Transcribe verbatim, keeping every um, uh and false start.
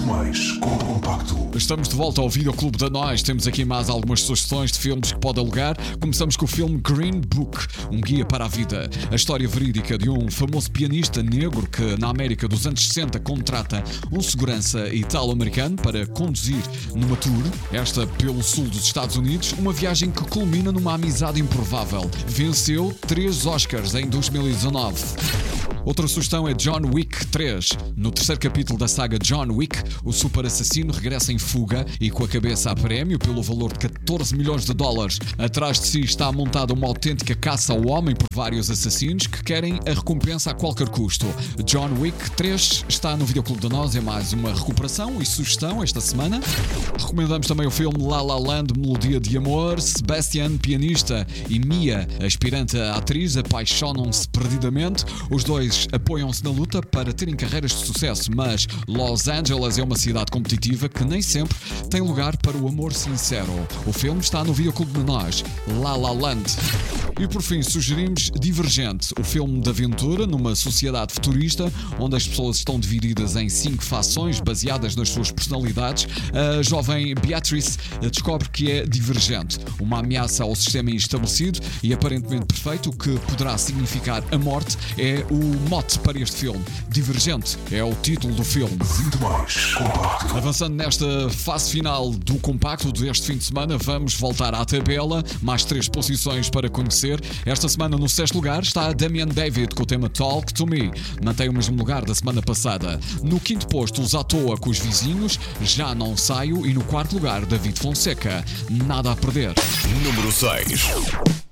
mais com o Compacto. Estamos de volta ao Videoclube da Nós. Temos aqui mais algumas sugestões de filmes que pode alugar. Começamos com o filme Green Book, um guia para a vida. A história verídica de um famoso pianista negro que na América dos anos sessenta contrata um segurança italo-americano para conduzir numa tour, esta pelo sul dos Estados Unidos, uma viagem que culmina numa amizade improvável. Venceu três Oscars em dois mil e dezanove. Outra sugestão é John Wick três. No terceiro capítulo da saga John Wick, o super assassino regressa em fuga e com a cabeça a prémio pelo valor de catorze milhões de dólares. Atrás de si está montada uma autêntica caça ao homem por vários assassinos que querem a recompensa a qualquer custo. John Wick três está no Videoclube da Nós, é mais uma recuperação e sugestão esta semana. Recomendamos também o filme La La Land, Melodia de Amor. Sebastian, pianista, e Mia, aspirante a atriz, apaixonam-se perdidamente. Os dois apoiam-se na luta para terem carreiras de sucesso, mas Los Angeles é uma cidade competitiva que nem sempre tem lugar para o amor sincero. O filme está no Videoclube de Nós, La La Land. E por fim sugerimos Divergente, o filme de aventura numa sociedade futurista onde as pessoas estão divididas em cinco fações baseadas nas suas personalidades. A jovem Beatrice descobre que é divergente, uma ameaça ao sistema estabelecido e aparentemente perfeito, o que poderá significar a morte, é o mote para este filme. Divergente é o título do filme. Muito mais Compacto. Avançando nesta fase final do compacto deste fim de semana, vamos voltar à tabela, mais três posições para conhecer. Esta semana no sexto lugar está Damian David com o tema Talk to Me, mantém o mesmo lugar da semana passada. No quinto posto, Os à Toa com os Vizinhos, Já Não Saio, e no quarto lugar David Fonseca, Nada a Perder. Número seis.